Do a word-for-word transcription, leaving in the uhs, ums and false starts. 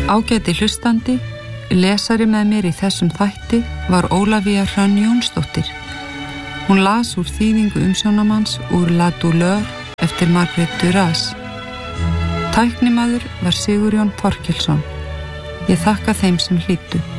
Ágæti hlustandi, lesari með mér í þessum þætti var Ólafía Hrönn Jónsdóttir. Hún las úr þýðingu umsjónamanns úr La Douleur eftir Margrét Duras. Tæknimaður var Sigurjón Þorkelsson. Ég þakka þeim sem hlýddu.